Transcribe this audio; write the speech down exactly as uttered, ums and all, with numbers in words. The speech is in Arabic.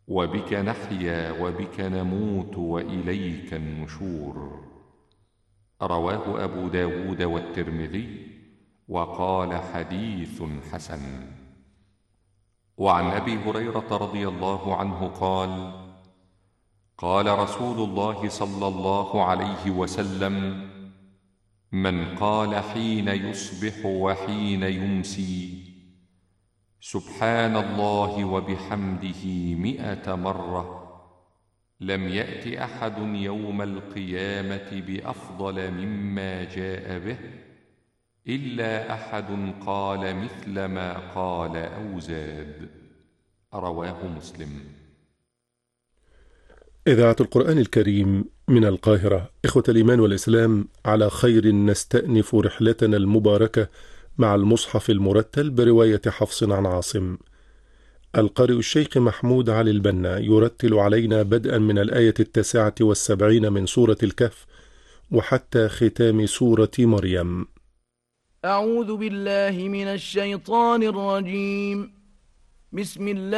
وبك نحيا وبك نموت وإليك النشور. رواه أبو داود والترمذي وقال حديث حسن. وعن أبي هريرة رضي الله عنه قال: قال رسول الله صلى الله عليه وسلم: من قال حين يصبح وحين يمسي سبحان الله وبحمده مئة مرة لم يأت أحد يوم القيامة بأفضل مما جاء به إلا أحد قال مثل ما قال أو زاد. رواه مسلم. إذاعة القرآن الكريم من القاهرة. إخوة الإيمان والإسلام، على خير نستأنف رحلتنا المباركة مع المصحف المرتل برواية حفص عن عاصم. القارئ الشيخ محمود علي البنا يرتل علينا بدءا من الآية التاسعة والسبعين من سورة الكهف وحتى ختام سورة مريم. أعوذ بالله من الشيطان الرجيم. بسم الله